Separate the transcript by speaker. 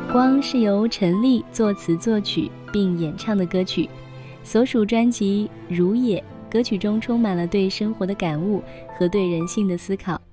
Speaker 1: 光是由陈粒作词作曲并演唱的歌曲，所属专辑《如也》歌曲中充满了对生活的感悟和对人性的思考。